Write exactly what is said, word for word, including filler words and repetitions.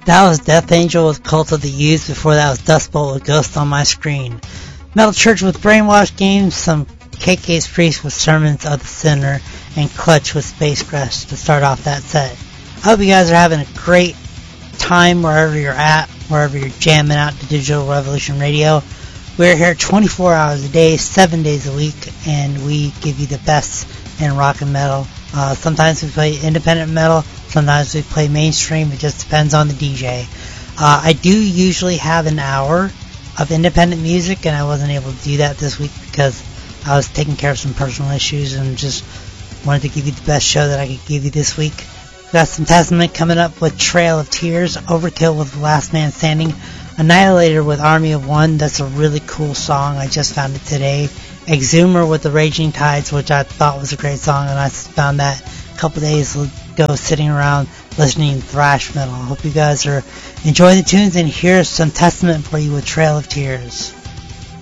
That was Death Angel with Cult of the Youth. Before that was Dust Bolt with Ghost on My Screen. Metal Church with Brainwash Games, some K K's Priest with Sermons of the Sinner, and Clutch with Space Crash to start off that set. I hope you guys are having a great time wherever you're at, wherever you're jamming out to Digital Revolution Radio. We're here twenty-four hours a day, seven days a week, and we give you the best in rock and metal. Uh, sometimes we play independent metal, sometimes we play mainstream. It just depends on the D J. Uh, I do usually have an hour of independent music, and I wasn't able to do that this week because I was taking care of some personal issues and just wanted to give you the best show that I could give you this week. We got some Testament coming up with Trail of Tears, Overkill with Last Man Standing, Annihilator with Army of One. That's a really cool song. I just found it today. Exhumer with The Raging Tides, which I thought was a great song, and I found that a couple days ago sitting around listening to thrash metal. I hope you guys are enjoying the tunes, and here's some Testament for you with Trail of Tears.